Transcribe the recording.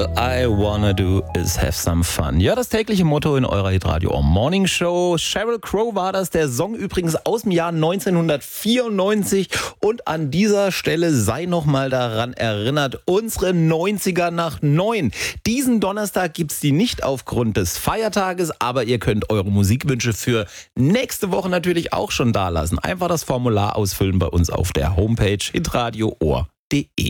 All I wanna do is have some fun. Ja, das tägliche Motto in eurer Hitradio Morning Show. Sheryl Crow war das, der Song übrigens aus dem Jahr 1994. Und an dieser Stelle sei nochmal daran erinnert, unsere 90er nach 9. Diesen Donnerstag gibt's die nicht aufgrund des Feiertages, aber ihr könnt eure Musikwünsche für nächste Woche natürlich auch schon dalassen. Einfach das Formular ausfüllen bei uns auf der Homepage hitradioohr.de.